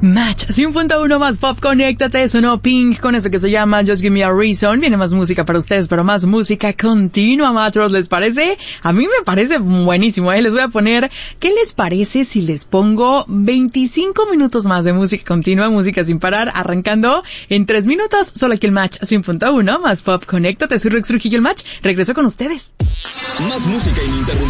Match 100.1 más pop, conéctate, sonó Pink con eso que se llama Just Give Me a Reason. Viene más música para ustedes, pero más música continua, matros, ¿les parece? A mí me parece buenísimo, Les voy a poner, ¿qué les parece si les pongo 25 minutos más de música continua, música sin parar, arrancando en 3 minutos, solo aquí el Match 100.1 más pop, conéctate, soy Rex Trujillo, el Match, regreso con ustedes. Más música ininterrumpida.